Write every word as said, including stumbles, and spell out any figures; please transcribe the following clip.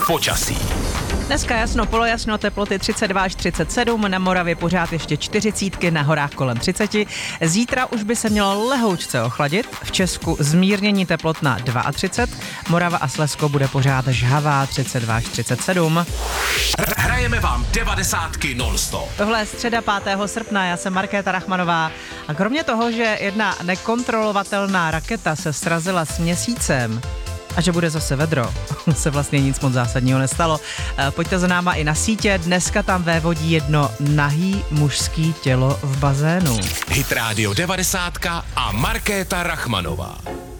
Počasí. Dneska jasno, polojasno, teploty třicet dva až třicet sedm, na Moravě pořád ještě čtyřicítky, na horách kolem třicet. Zítra už by se mělo lehoučce ochladit, v Česku zmírnění teplot na třicet dva, Morava a Slezsko bude pořád žhavá třicet dva až třicet sedm. Hrajeme vám devadesátky non-stop. Tohle je středa pátého srpna, já jsem Markéta Rachmanová a kromě toho, že jedna nekontrolovatelná raketa se srazila s Měsícem, a že bude zase vedro, se vlastně nic moc zásadního nestalo. Pojďte za náma i na sítě, dneska tam vévodí jedno nahý mužský tělo v bazénu. Hit Radio devadesát a Markéta Rachmanová.